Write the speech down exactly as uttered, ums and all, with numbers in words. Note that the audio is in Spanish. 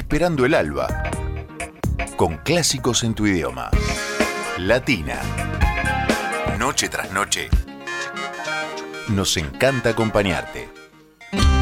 Esperando el alba, con clásicos en tu idioma. Latina. Noche tras noche, nos encanta acompañarte.